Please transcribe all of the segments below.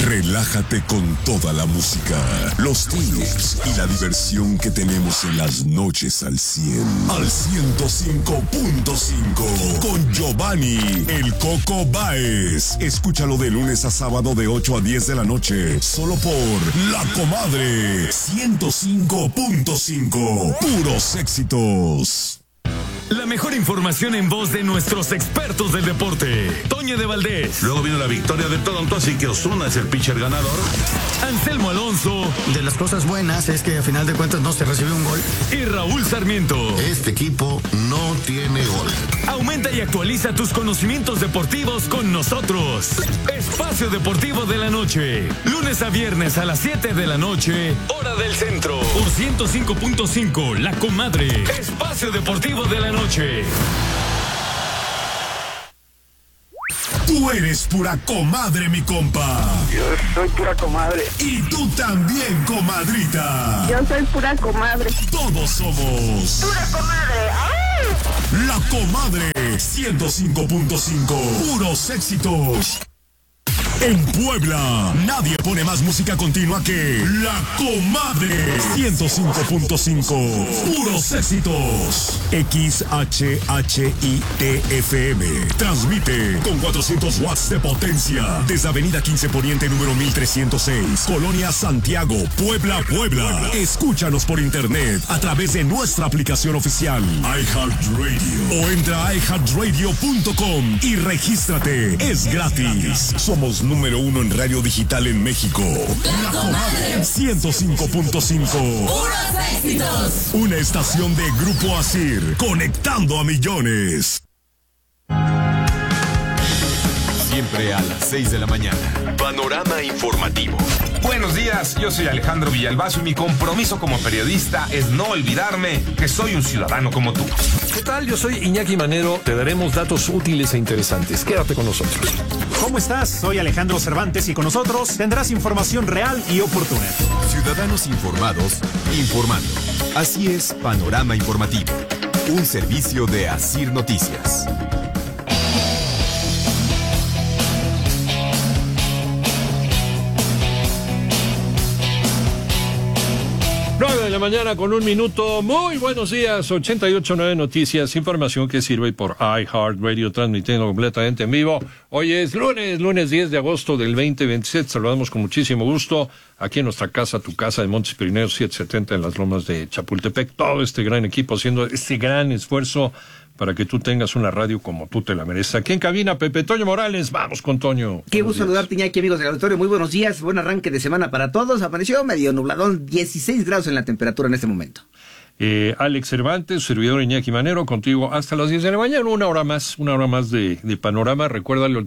Relájate con toda la música, los tips y la diversión que tenemos en las noches al 100. Al 105.5 con Giovanni El Coco Báez. Escúchalo de lunes a sábado de 8 a 10 de la noche, solo por La Comadre 105.5. Puros éxitos. La mejor información en voz de nuestros expertos del deporte. Toño de Valdés. Luego vino la victoria de Toronto, así que Ozuna es el pitcher ganador. Anselmo Alonso. De las cosas buenas es que a final de cuentas no se recibió un gol. Y Raúl Sarmiento. Este equipo no tiene gol. Aumenta y actualiza tus conocimientos deportivos con nosotros. Espacio Deportivo de la Noche. Lunes a viernes a las 7 de la noche, hora del centro. Por 105.5, La Comadre. Espacio Deportivo de la Noche. Tú eres pura comadre, mi compa. Yo soy pura comadre. Y tú también, comadrita. Yo soy pura comadre. Todos somos pura comadre. ¡Ay! La Comadre 105.5. Puros éxitos. En Puebla, nadie pone más música continua que La Comadre 105.5. Puros éxitos. XHHITFM. Transmite con 400 watts de potencia desde Avenida 15 Poniente número 1306, Colonia Santiago, Puebla, Puebla. Escúchanos por internet a través de nuestra aplicación oficial iHeartRadio o entra a iHeartRadio.com y regístrate. Es gratis. Somos número 1 en radio digital en México. La Comadre 105.5. ¡Puros éxitos! Una estación de Grupo Asir, conectando a millones. Siempre a las 6 de la mañana. Panorama informativo. Buenos días, yo soy Alejandro Villalbazo y mi compromiso como periodista es no olvidarme que soy un ciudadano como tú. ¿Qué tal? Yo soy Iñaki Manero. Te daremos datos útiles e interesantes. Quédate con nosotros. ¿Cómo estás? Soy Alejandro Cervantes y con nosotros tendrás información real y oportuna. Ciudadanos informados, informando. Así es, Panorama Informativo. Un servicio de Asir Noticias. 9 de la mañana con 1 minuto. Muy buenos días. 88.9 Noticias, información que sirve por iHeartRadio, transmitiendo completamente en vivo. Hoy es lunes 10 de agosto del 2027. Saludamos con muchísimo gusto aquí en nuestra casa, tu casa de Montes Pirineos 770 en las Lomas de Chapultepec. Todo este gran equipo haciendo este gran esfuerzo para que tú tengas una radio como tú te la mereces. Aquí en cabina, Pepe Toño Morales. Vamos con Toño. Qué gusto saludarte, Iñaki, amigos del auditorio. Muy buenos días, buen arranque de semana para todos. Apareció medio nubladón, 16 grados en la temperatura en este momento. Alex Cervantes, servidor Iñaki Manero, contigo hasta las 10 de la mañana, una hora más de panorama. Recuérdalo, el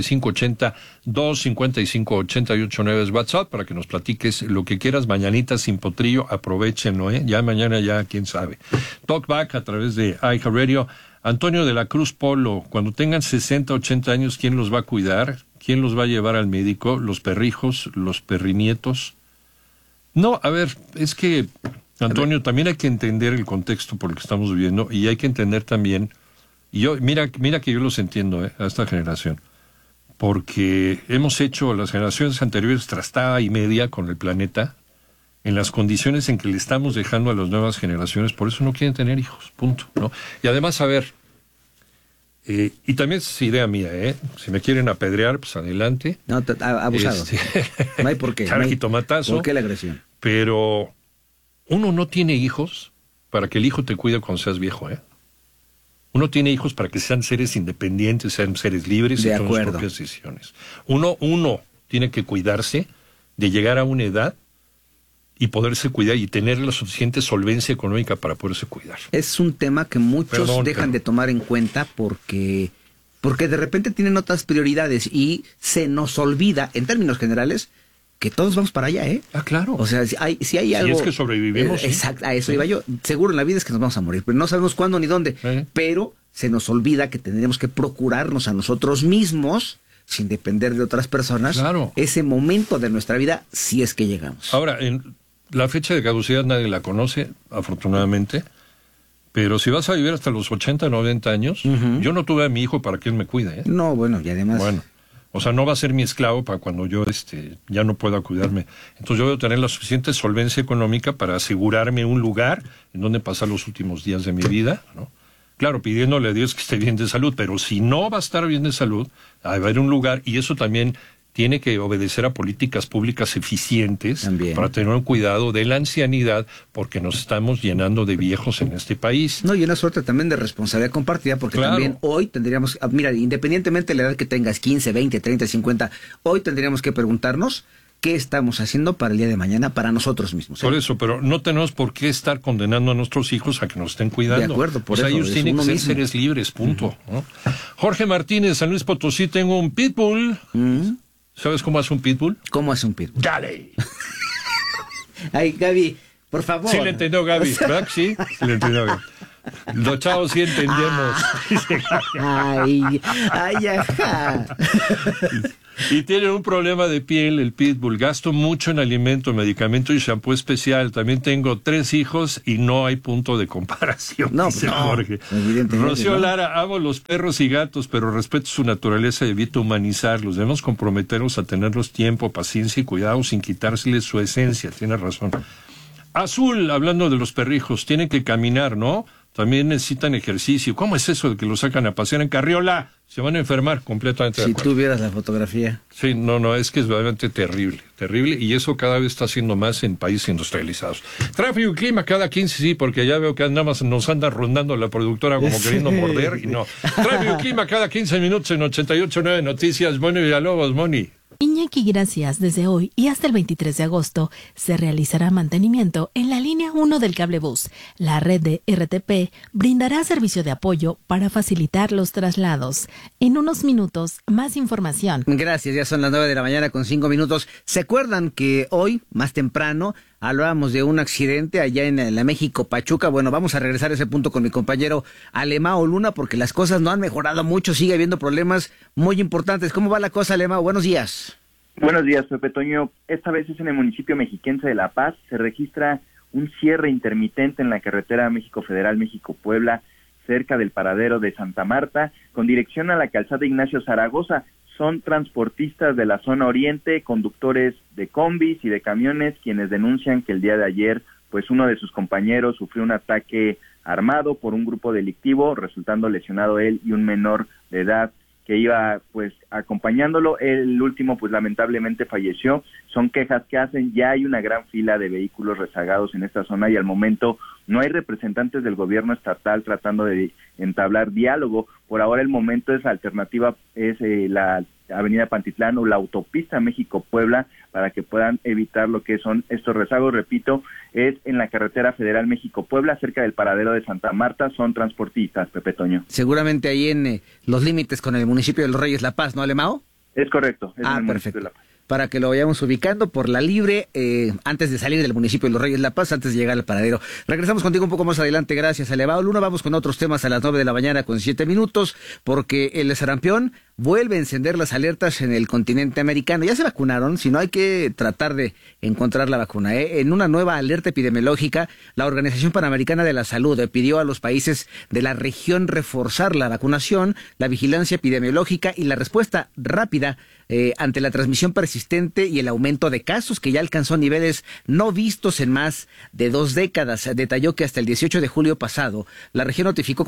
5580-255-889 es WhatsApp para que nos platiques lo que quieras. Mañanita sin potrillo, aprovechenlo, ya mañana ya, quién sabe. Talkback a través de iHeartRadio. Antonio de la Cruz Polo, cuando tengan 60, 80 años, ¿quién los va a cuidar? ¿Quién los va a llevar al médico? ¿Los perrijos? ¿Los perrinietos? No, a ver, es que Antonio, también hay que entender el contexto por el que estamos viviendo y hay que entender también, y yo mira que yo los entiendo, a esta generación, porque hemos hecho las generaciones anteriores trastada y media con el planeta en las condiciones en que le estamos dejando a las nuevas generaciones, por eso no quieren tener hijos, punto, ¿no? Y además, a ver, y también es idea mía, si me quieren apedrear, pues adelante. No, abusado. No hay por qué. Tomatazo. ¿Por qué la agresión? Pero uno no tiene hijos para que el hijo te cuide cuando seas viejo, Uno tiene hijos para que sean seres independientes, sean seres libres y tomen sus propias decisiones. Uno tiene que cuidarse de llegar a una edad y poderse cuidar y tener la suficiente solvencia económica para poderse cuidar. Es un tema que muchos dejan de tomar en cuenta porque de repente tienen otras prioridades y se nos olvida, en términos generales, que todos vamos para allá, Ah, claro. O sea, si hay algo... Si es que sobrevivimos. Exacto, a eso iba yo. Seguro en la vida es que nos vamos a morir, pero no sabemos cuándo ni dónde. Pero se nos olvida que tendremos que procurarnos a nosotros mismos, sin depender de otras personas, ese momento de nuestra vida, si es que llegamos. Ahora, la fecha de caducidad nadie la conoce, afortunadamente, pero si vas a vivir hasta los 80, 90 años, yo no tuve a mi hijo para que él me cuide, No, bueno, y además... Bueno, O sea, no va a ser mi esclavo para cuando yo ya no pueda cuidarme. Entonces yo debo tener la suficiente solvencia económica para asegurarme un lugar en donde pasar los últimos días de mi vida, ¿no? Claro, pidiéndole a Dios que esté bien de salud, pero si no va a estar bien de salud, va a haber un lugar, y eso también tiene que obedecer a políticas públicas eficientes para tener un cuidado de la ancianidad, porque nos estamos llenando de viejos en este país. No, y una suerte también de responsabilidad compartida, porque también hoy tendríamos, mira, independientemente de la edad que tengas, 15, 20, 30, 50, hoy tendríamos que preguntarnos qué estamos haciendo para el día de mañana, para nosotros mismos. Por eso, pero no tenemos por qué estar condenando a nuestros hijos a que nos estén cuidando. De acuerdo, por eso. Ellos tienen que ser seres libres, punto. ¿No? Jorge Martínez, San Luis Potosí, tengo un pitbull. ¿Sabes cómo hace un pitbull? ¿Cómo hace un pitbull? ¡Dale! Ay, Gaby, por favor. Sí le entendió Gaby, ¿verdad? Sí le entendió Gaby. Los chavos sí entendemos. Ajá. Y tiene un problema de piel, el pitbull. Gasto mucho en alimento, medicamento y shampoo especial. También tengo 3 hijos y no hay punto de comparación. No, dice Jorge. Rocío Lara, amo los perros y gatos, pero respeto su naturaleza y evito humanizarlos. Debemos comprometernos a tenerlos tiempo, paciencia y cuidado sin quitárseles su esencia. Tiene razón. Azul, hablando de los perrijos, tienen que caminar, ¿no? También necesitan ejercicio. ¿Cómo es eso de que los sacan a pasear en carriola? Se van a enfermar completamente. Si tú vieras la fotografía. Sí, no, es que es realmente terrible, y eso cada vez está haciendo más en países industrializados. Tráfico y clima cada 15, sí, porque ya veo que nada más nos anda rondando la productora como queriendo morder, y no. Tráfico y clima cada 15 minutos en 88.9 Noticias. Moni Villalobos, Moni. Iñaki Gracias, desde hoy y hasta el 23 de agosto se realizará mantenimiento en la línea 1 del cablebús. La red de RTP brindará servicio de apoyo para facilitar los traslados. En unos minutos, más información. Gracias, ya son las 9 de la mañana con 5 minutos. ¿Se acuerdan que hoy, más temprano, hablábamos de un accidente allá en la México Pachuca? Bueno, vamos a regresar a ese punto con mi compañero Alemao Luna, porque las cosas no han mejorado mucho, sigue habiendo problemas muy importantes. ¿Cómo va la cosa, Alemao? Buenos días. Buenos días, Pepe Toño. Esta vez es en el municipio mexiquense de La Paz. Se registra un cierre intermitente en la carretera México Federal, México-Puebla, cerca del paradero de Santa Marta, con dirección a la calzada Ignacio Zaragoza. Son transportistas de la zona oriente, conductores de combis y de camiones, quienes denuncian que el día de ayer, pues uno de sus compañeros sufrió un ataque armado por un grupo delictivo, resultando lesionado él y un menor de edad que iba pues acompañándolo. El último pues lamentablemente falleció. Son quejas que hacen, ya hay una gran fila de vehículos rezagados en esta zona y al momento no hay representantes del gobierno estatal tratando de entablar diálogo. Por ahora el momento es alternativa, es la avenida Pantitlán o la autopista México-Puebla, para que puedan evitar lo que son estos rezagos. Repito, es en la carretera federal México-Puebla, cerca del paradero de Santa Marta. Son transportistas, Pepe Toño. Seguramente ahí en los límites con el municipio de Los Reyes La Paz, ¿no, Alemao? Es correcto, es en el perfecto. de La Paz. Para que lo vayamos ubicando por la Libre, antes de salir del municipio de Los Reyes La Paz, antes de llegar al paradero. Regresamos contigo un poco más adelante, gracias, Alemao Luna. Vamos con otros temas a las 9 de la mañana con 7 minutos, porque el sarampión vuelve a encender las alertas en el continente americano. Ya se vacunaron, si no hay que tratar de encontrar la vacuna. En una nueva alerta epidemiológica, la Organización Panamericana de la Salud pidió a los países de la región reforzar la vacunación, la vigilancia epidemiológica y la respuesta rápida ante la transmisión persistente y el aumento de casos, que ya alcanzó niveles no vistos en más de 2 décadas. Detalló que hasta el 18 de julio pasado, la región notificó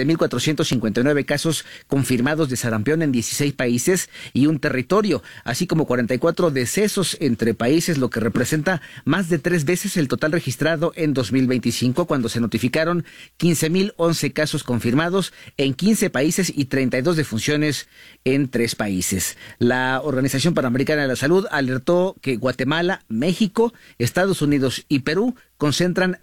47.459 casos confirmados de sarampión en 16 países y un territorio, así como 44 decesos entre países, lo que representa más de 3 veces el total registrado en 2025, cuando se notificaron 15.011 casos confirmados en 15 países y 32 defunciones en 3 países. La Organización Panamericana de la Salud alertó que Guatemala, México, Estados Unidos y Perú concentran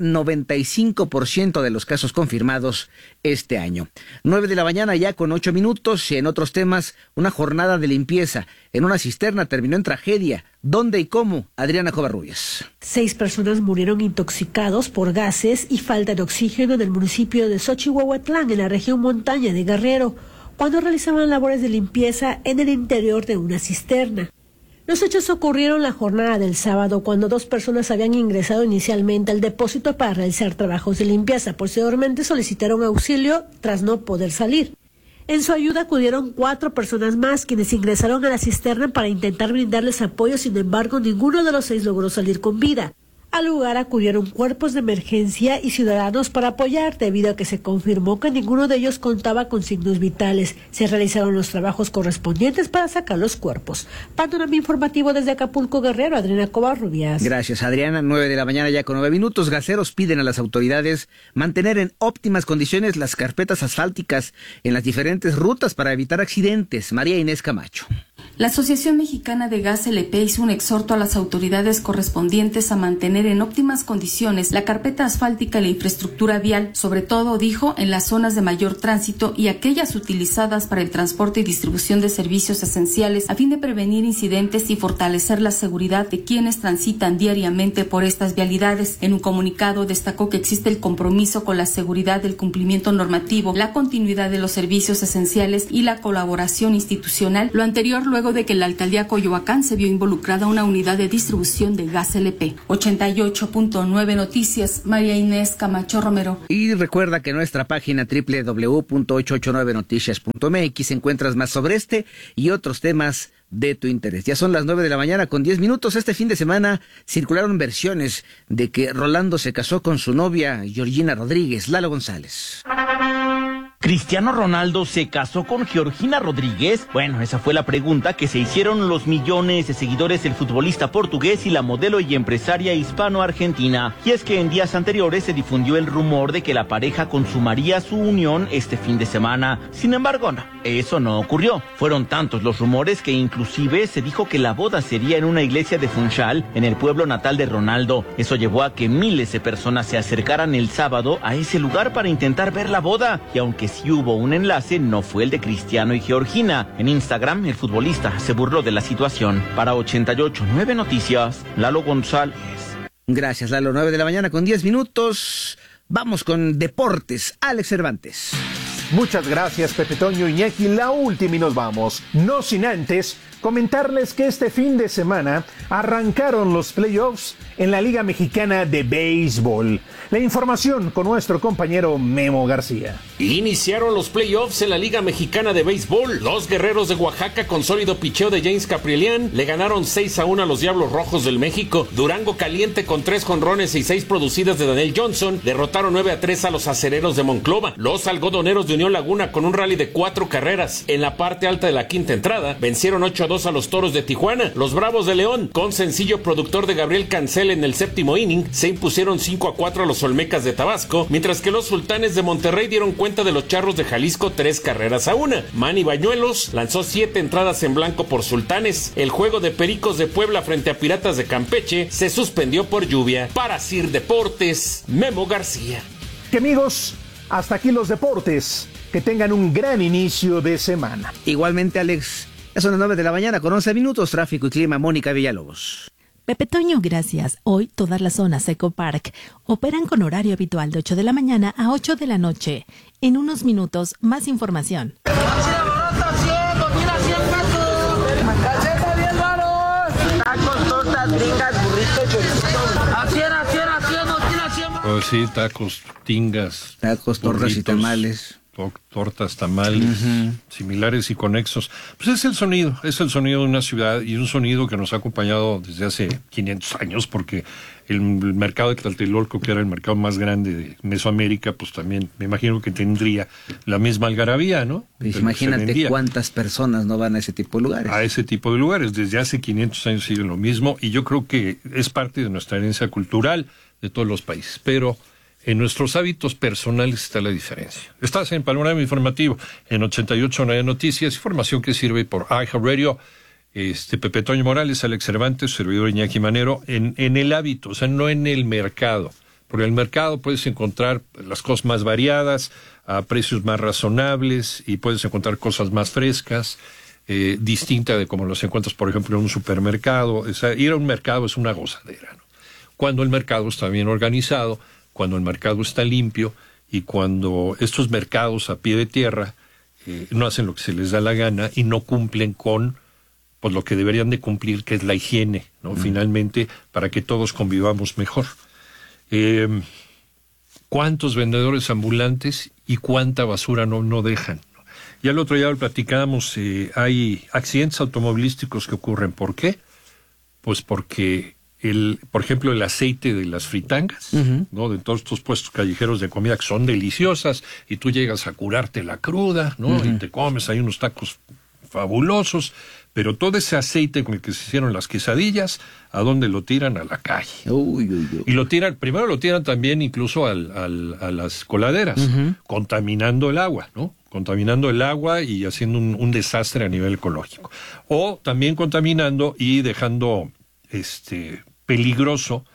95% de los casos confirmados este año. 9 de la mañana ya con 8 minutos. En otros temas, una jornada de limpieza en una cisterna terminó en tragedia. ¿Dónde y cómo? Adriana Covarrubias. 6 personas murieron intoxicados por gases y falta de oxígeno en el municipio de Xochihuahuatlán, en la región montaña de Guerrero, cuando realizaban labores de limpieza en el interior de una cisterna. Los hechos ocurrieron la jornada del sábado, cuando 2 personas habían ingresado inicialmente al depósito para realizar trabajos de limpieza. Posteriormente solicitaron auxilio tras no poder salir. En su ayuda acudieron 4 personas más, quienes ingresaron a la cisterna para intentar brindarles apoyo. Sin embargo, ninguno de los 6 logró salir con vida. Al lugar acudieron cuerpos de emergencia y ciudadanos para apoyar, debido a que se confirmó que ninguno de ellos contaba con signos vitales. Se realizaron los trabajos correspondientes para sacar los cuerpos. Panorama informativo desde Acapulco, Guerrero, Adriana Covarrubias. Gracias, Adriana. 9 de la mañana ya con 9 minutos. Gaseros piden a las autoridades mantener en óptimas condiciones las carpetas asfálticas en las diferentes rutas para evitar accidentes. María Inés Camacho. La Asociación Mexicana de Gas LP hizo un exhorto a las autoridades correspondientes a mantener en óptimas condiciones la carpeta asfáltica y la infraestructura vial, sobre todo, dijo, en las zonas de mayor tránsito y aquellas utilizadas para el transporte y distribución de servicios esenciales, a fin de prevenir incidentes y fortalecer la seguridad de quienes transitan diariamente por estas vialidades. En un comunicado destacó que existe el compromiso con la seguridad del cumplimiento normativo, la continuidad de los servicios esenciales y la colaboración institucional, lo anterior luego de que la alcaldía Coyoacán se vio involucrada una unidad de distribución de gas LP. 88.9 Noticias, María Inés Camacho Romero. Y recuerda que en nuestra página www.889noticias.mx encuentras más sobre este y otros temas de tu interés. Ya son las 9 de la mañana con 10 minutos. Este fin de semana circularon versiones de que Rolando se casó con su novia Georgina Rodríguez. Lalo González. ¿Cristiano Ronaldo se casó con Georgina Rodríguez? Bueno, esa fue la pregunta que se hicieron los millones de seguidores del futbolista portugués y la modelo y empresaria hispano-argentina. Y es que en días anteriores se difundió el rumor de que la pareja consumaría su unión este fin de semana. Sin embargo, no, eso no ocurrió. Fueron tantos los rumores que inclusive se dijo que la boda sería en una iglesia de Funchal, en el pueblo natal de Ronaldo. Eso llevó a que miles de personas se acercaran el sábado a ese lugar para intentar ver la boda. Y aunque sí hubo un enlace, no fue el de Cristiano y Georgina. En Instagram, el futbolista se burló de la situación. Para 88.9 Noticias, Lalo González. Gracias, Lalo. 9 de la mañana con 10 minutos. Vamos con deportes. Alex Cervantes. Muchas gracias, Pepe Toño, Iñaki. La última y nos vamos. No sin antes comentarles que este fin de semana arrancaron los playoffs en la Liga Mexicana de Béisbol. La información con nuestro compañero Memo García. Iniciaron los playoffs en la Liga Mexicana de Béisbol. Los Guerreros de Oaxaca, con sólido picheo de James Caprillian, le ganaron 6-1 a los Diablos Rojos del México. Durango Caliente, con 3 jonrones y 6 producidas de Daniel Johnson, derrotaron 9-3 a los Acereros de Monclova. Los Algodoneros de Unión Laguna, con un rally de 4 carreras en la parte alta de la quinta entrada, vencieron 8-2 a los Toros de Tijuana. Los Bravos de León, con sencillo productor de Gabriel Cancel en el séptimo inning, se impusieron 5-4 a los Olmecas de Tabasco, mientras que los Sultanes de Monterrey dieron cuenta de los Charros de Jalisco 3-1. Manny Bañuelos lanzó 7 entradas en blanco por Sultanes. El juego de Pericos de Puebla frente a Piratas de Campeche se suspendió por lluvia. Para Sir Deportes, Memo García. Que amigos, hasta aquí los deportes. Que tengan un gran inicio de semana. Igualmente, Alex. Ya son las 9 de la mañana con 11 minutos. Tráfico y clima, Mónica Villalobos. Pepe Toño, gracias. Hoy todas las zonas Eco Park operan con horario habitual de 8 de la mañana a 8 de la noche. En unos minutos, más información. Pues sí, tacos, tingas. Tacos, tortas y tamales. Tortas, tamales, similares y conexos. Pues es el sonido de una ciudad y un sonido que nos ha acompañado desde hace 500 años, porque el mercado de Tlatelolco, que era el mercado más grande de Mesoamérica, pues también me imagino que tendría la misma algarabía, ¿no? Pues imagínate cuántas personas no van a ese tipo de lugares. A ese tipo de lugares, desde hace 500 años sigue lo mismo, y yo creo que es parte de nuestra herencia cultural de todos los países, pero en nuestros hábitos personales está la diferencia. Estás en Panorama Informativo, en 88.9 Noticias, información que sirve por iHeartRadio. Pepe Toño Morales, Alex Cervantes, servidor Iñaki Manero, en el hábito, o sea, no en el mercado. Porque en el mercado puedes encontrar las cosas más variadas, a precios más razonables, y puedes encontrar cosas más frescas, distinta de como los encuentras, por ejemplo, en un supermercado. O sea, ir a un mercado es una gozadera, ¿no? Cuando el mercado está bien organizado, cuando el mercado está limpio y cuando estos mercados a pie de tierra no hacen lo que se les da la gana y no cumplen con pues lo que deberían de cumplir, que es la higiene, ¿no? Finalmente, para que todos convivamos mejor. ¿Cuántos vendedores ambulantes y cuánta basura no dejan? Ya el otro día lo platicábamos, hay accidentes automovilísticos que ocurren. ¿Por qué? Pues porque, por ejemplo, el aceite de las fritangas, ¿no? De todos estos puestos callejeros de comida que son deliciosas, y tú llegas a curarte la cruda, ¿no? Y te comes ahí unos tacos fabulosos, pero todo ese aceite con el que se hicieron las quesadillas, ¿a dónde lo tiran? A la calle. Y lo tiran, primero lo tiran también incluso a las coladeras, contaminando el agua, ¿no? Contaminando el agua y haciendo un desastre a nivel ecológico. O también contaminando y dejando peligroso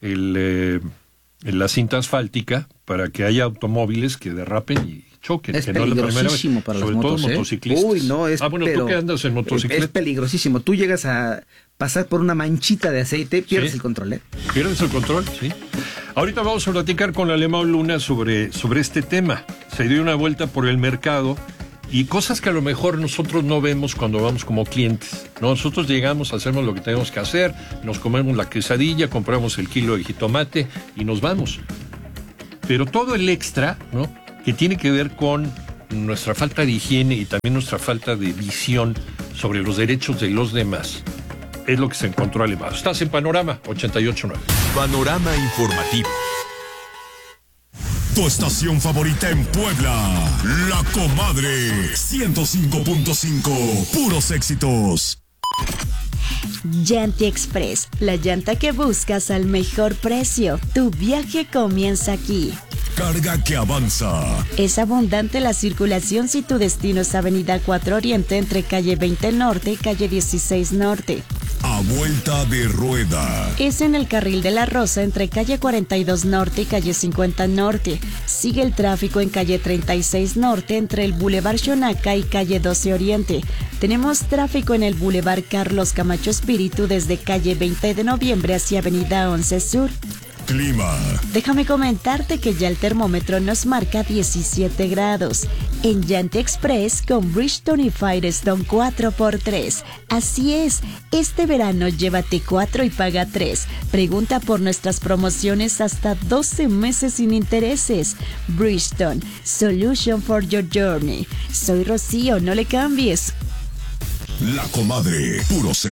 la cinta asfáltica para que haya automóviles que derrapen y choquen. Es que peligrosísimo para sobre las motos, todo motociclistas. Uy, no, bueno, tú que andas en motocicleta. Es peligrosísimo. Tú llegas a pasar por una manchita de aceite, pierdes el control, Pierdes el control, sí. Ahorita vamos a platicar con Alemão Luna sobre este tema. Se dio una vuelta por el mercado y cosas que a lo mejor nosotros no vemos cuando vamos como clientes. Nosotros llegamos, hacemos lo que tenemos que hacer, nos comemos la quesadilla, compramos el kilo de jitomate y nos vamos. Pero todo el extra, ¿no?, que tiene que ver con nuestra falta de higiene y también nuestra falta de visión sobre los derechos de los demás, es lo que se encontró Alemão. Estás en Panorama 88.9. Panorama informativo. Tu estación favorita en Puebla, La Comadre 105.5, puros éxitos. Llanti Express, la llanta que buscas al mejor precio. Tu viaje comienza aquí. Carga que avanza. Es abundante la circulación si tu destino es Avenida 4 Oriente entre calle 20 Norte y calle 16 Norte. A vuelta de rueda. Es en el carril de la Rosa entre calle 42 Norte y calle 50 Norte. Sigue el tráfico en calle 36 Norte entre el Boulevard Xonaca y calle 12 Oriente. Tenemos tráfico en el Boulevard Carlos Camacho Espíritu desde calle 20 de Noviembre hacia avenida 11 Sur. Clima. Déjame comentarte que ya el termómetro nos marca 17 grados. En Llanti Express con Bridgestone y Firestone 4x3. Así es, este verano llévate 4 y paga 3. Pregunta por nuestras promociones hasta 12 meses sin intereses. Bridgestone, Solution for your journey. Soy Rocío, no le cambies. La Comadre, puros